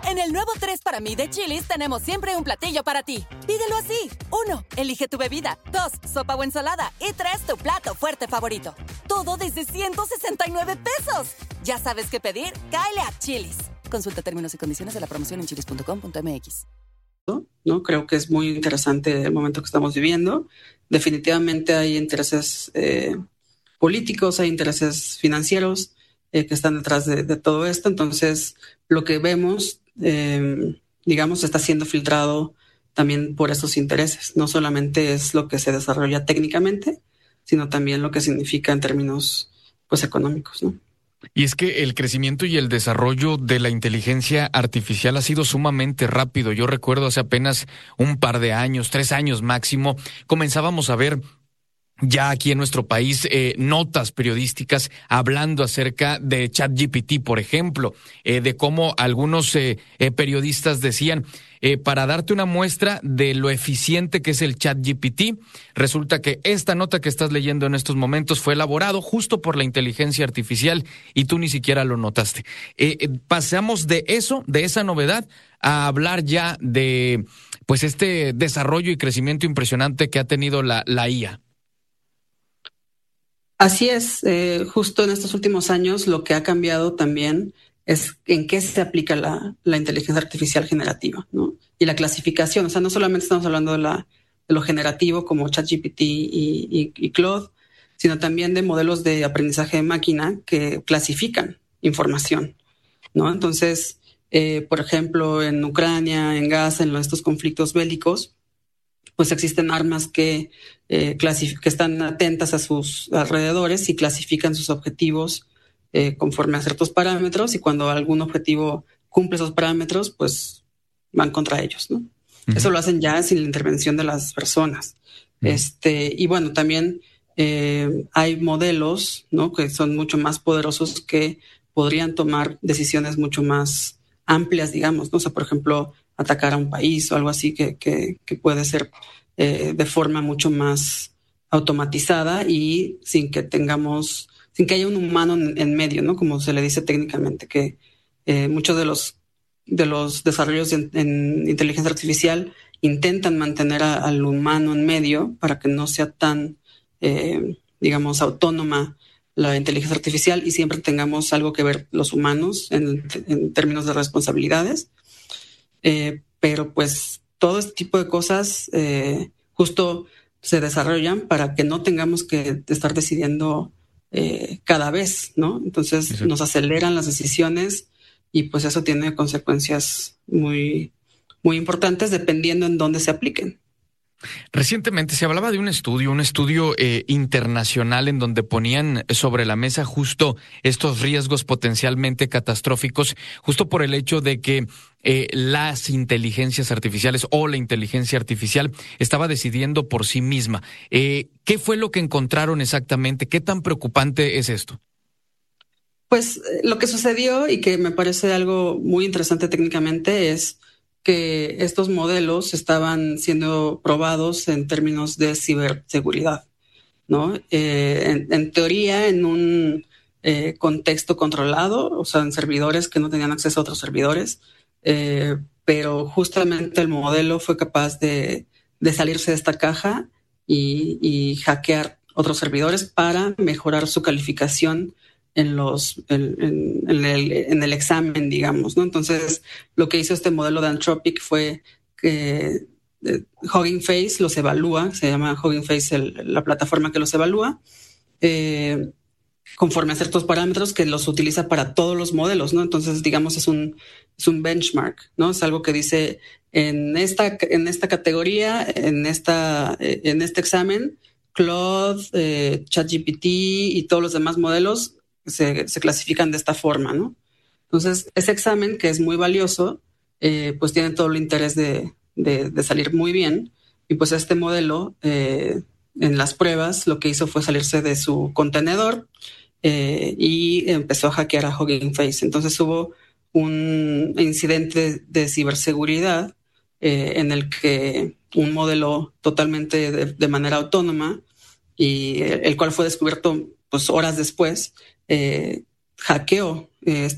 En el nuevo 3 para mí de Chili's tenemos siempre un platillo para ti. Pídelo así. 1. Elige tu bebida. 2. Sopa o ensalada. Y 3. Tu plato fuerte favorito. Todo desde 169 pesos. ¿Ya sabes qué pedir? Cáele a Chili's. Consulta términos y condiciones de la promoción en chilis.com.mx. ¿No? Creo que es muy interesante el momento que estamos viviendo. Definitivamente hay intereses políticos, hay intereses financieros que están detrás de todo esto. Entonces, lo que vemos, digamos, está siendo filtrado también por esos intereses. No solamente es lo que se desarrolla técnicamente, sino también lo que significa en términos, pues, económicos, ¿no? Y es que el crecimiento y el desarrollo de la inteligencia artificial ha sido sumamente rápido. Yo recuerdo hace apenas un par de años, 3 años máximo, comenzábamos a ver ya aquí en nuestro país notas periodísticas hablando acerca de ChatGPT, por ejemplo, de cómo algunos periodistas decían, para darte una muestra de lo eficiente que es el ChatGPT, resulta que esta nota que estás leyendo en estos momentos fue elaborado justo por la inteligencia artificial y tú ni siquiera lo notaste. Pasamos de eso, de esa novedad, a hablar ya de pues este desarrollo y crecimiento impresionante que ha tenido la IA. Así es, justo en estos últimos años lo que ha cambiado también es en qué se aplica la inteligencia artificial generativa, ¿no? Y la clasificación, o sea, no solamente estamos hablando de lo generativo como ChatGPT y Claude, sino también de modelos de aprendizaje de máquina que clasifican información, ¿no? Entonces, por ejemplo, en Ucrania, en Gaza, en estos conflictos bélicos, pues existen armas que están atentas a sus alrededores y clasifican sus objetivos conforme a ciertos parámetros, y cuando algún objetivo cumple esos parámetros, pues van contra ellos, ¿no? Uh-huh. Eso lo hacen ya sin la intervención de las personas. Uh-huh. Y bueno, también hay modelos, ¿no?, que son mucho más poderosos, que podrían tomar decisiones mucho más amplias, digamos, ¿no? O sea, por ejemplo, atacar a un país o algo así que puede ser de forma mucho más automatizada y sin que haya un humano en medio, ¿no? Como se le dice técnicamente, que muchos de los desarrollos en inteligencia artificial intentan mantener al humano en medio para que no sea tan, digamos, autónoma la inteligencia artificial y siempre tengamos algo que ver los humanos en términos de responsabilidades. Pero pues todo este tipo de cosas justo se desarrollan para que no tengamos que estar decidiendo cada vez, ¿no? Entonces exacto, nos aceleran las decisiones y pues eso tiene consecuencias muy, muy importantes dependiendo en dónde se apliquen. Recientemente se hablaba de un estudio internacional en donde ponían sobre la mesa justo estos riesgos potencialmente catastróficos, justo por el hecho de que las inteligencias artificiales o la inteligencia artificial estaba decidiendo por sí misma. ¿Qué fue lo que encontraron exactamente? ¿Qué tan preocupante es esto? Pues lo que sucedió, y que me parece algo muy interesante técnicamente, es que estos modelos estaban siendo probados en términos de ciberseguridad, ¿no? En teoría, en un contexto controlado, o sea, en servidores que no tenían acceso a otros servidores, pero justamente el modelo fue capaz de salirse de esta caja y hackear otros servidores para mejorar su calificación en el examen, digamos, ¿no? Entonces, lo que hizo este modelo de Anthropic fue que Hugging Face los evalúa, se llama Hugging Face la plataforma que los evalúa, conforme a ciertos parámetros que los utiliza para todos los modelos, ¿no? Entonces, digamos, es un benchmark, ¿no? Es algo que dice en esta categoría, en este examen, Claude, ChatGPT y todos los demás modelos se clasifican de esta forma, ¿no? Entonces, ese examen, que es muy valioso, pues tiene todo el interés de salir muy bien. Y pues este modelo, en las pruebas, lo que hizo fue salirse de su contenedor y empezó a hackear a Hugging Face. Entonces hubo un incidente de ciberseguridad en el que un modelo totalmente de manera autónoma, y el cual fue descubierto pues horas después, hackeó